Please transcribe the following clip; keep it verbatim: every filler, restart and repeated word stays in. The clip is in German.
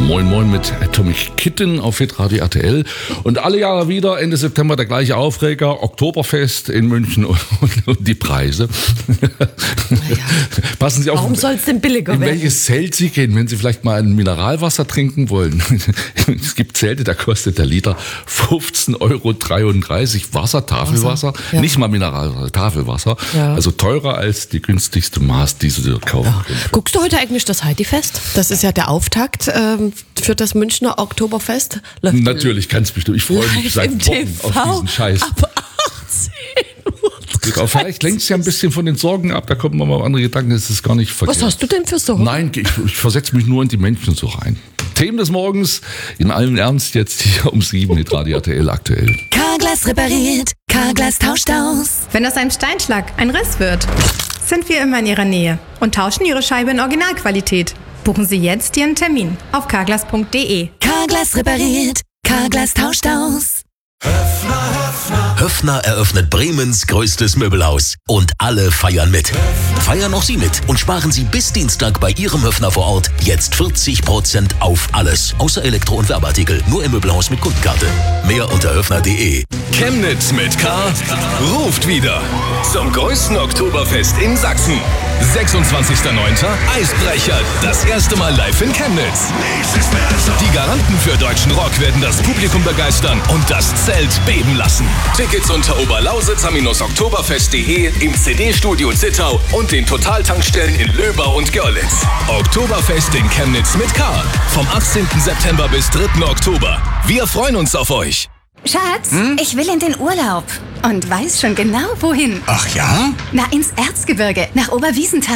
Moin Moin mit Atomic Kitten auf Hitradio R T L. Und alle Jahre wieder, Ende September, der gleiche Aufreger, Oktoberfest in München und, und, und die Preise. Ja. Passen Sie auf, warum soll es denn billiger in werden? welches Zelt Sie gehen, wenn Sie vielleicht mal ein Mineralwasser trinken wollen. Es gibt Zelte, da kostet der Liter fünfzehn Euro dreiunddreißig Wasser, Tafelwasser, Ja. nicht mal Mineralwasser, Tafelwasser. Ja. Also teurer als die günstigste Maß, die Sie dort kaufen Ja. können. Guckst du heute eigentlich das Heidi-Fest? Das ist ja der Auftakt ähm, für das Münchner Oktoberfest. Läuft Natürlich, ganz bestimmt. Ich freue mich live seit im Wochen T V auf diesen Scheiß. ab achtzehn Uhr. Auch vielleicht lenkt es ja ein bisschen von den Sorgen ab, da kommt man mal auf andere Gedanken, das ist gar nicht verkehrt. Was hast du denn für Sorgen? Nein, ich, ich versetze mich nur in die Menschen so rein. Themen des Morgens, in allem Ernst, jetzt hier um sieben mit Radio R T L aktuell. Carglass repariert, Carglass tauscht aus. Wenn aus einem Steinschlag ein Riss wird, sind wir immer in Ihrer Nähe und tauschen Ihre Scheibe in Originalqualität. Buchen Sie jetzt Ihren Termin auf carglass punkt de. Carglass repariert, Carglass tauscht aus. Höffner eröffnet Bremens größtes Möbelhaus und alle feiern mit. Feiern auch Sie mit und sparen Sie bis Dienstag bei Ihrem Höffner vor Ort jetzt vierzig Prozent auf alles, außer Elektro- und Werbeartikel, nur im Möbelhaus mit Kundenkarte. Mehr unter höffner punkt de. Chemnitz mit K ruft wieder zum größten Oktoberfest in Sachsen. sechsundzwanzigster neunter Eisbrecher, das erste Mal live in Chemnitz. Die Garanten für deutschen Rock werden das Publikum begeistern und das Zelt beben lassen. Tickets unter oberlausitzer-oktoberfest punkt de, im C D-Studio Zittau und den Totaltankstellen in Löbau und Görlitz. Oktoberfest in Chemnitz mit K. Vom achtzehnten September bis dritten Oktober. Wir freuen uns auf euch. Schatz, ich will in den Urlaub und weiß schon genau wohin. Ach ja? Na, ins Erzgebirge, nach Oberwiesenthal.